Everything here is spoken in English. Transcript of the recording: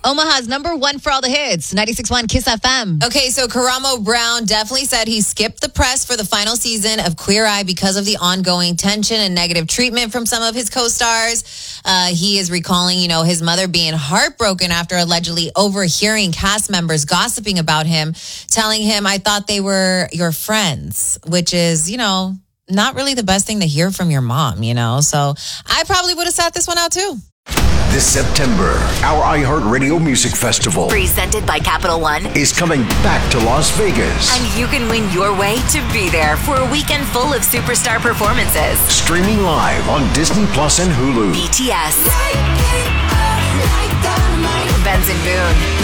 Omaha's number one for all the hits, 96.1 Kiss FM. Okay, so Karamo Brown definitely said he skipped the press for the final season of Queer Eye because of the ongoing tension and negative treatment from some of his co-stars. He is recalling, his mother being heartbroken after allegedly overhearing cast members gossiping about him, telling him, "I thought they were your friends," which is, not really the best thing to hear from your mom, So I probably would have sat this one out too. This September, our iHeartRadio Music Festival, presented by Capital One, is coming back to Las Vegas. And you can win your way to be there for a weekend full of superstar performances. Streaming live on Disney Plus and Hulu. BTS, Benson Boone,